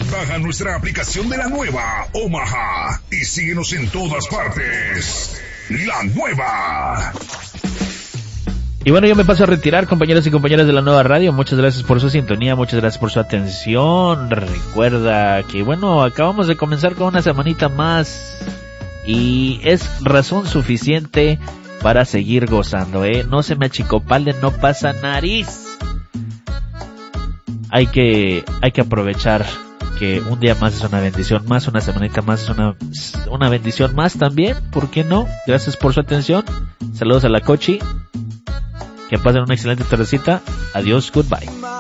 Baja nuestra aplicación de la nueva Omaha y síguenos en todas partes. La nueva. Y bueno, yo me paso a retirar, compañeros y compañeras de la nueva radio. Muchas gracias por su sintonía, muchas gracias por su atención. Recuerda que, bueno, acabamos de comenzar con una semanita más y es razón suficiente para seguir gozando, No se me achicopalen, no pasa nariz. Hay que aprovechar que un día más es una bendición más, una semanita más es una bendición más también, ¿por qué no? Gracias por su atención. Saludos a la Cochi. Que pasen una excelente tardecita. Adiós, goodbye.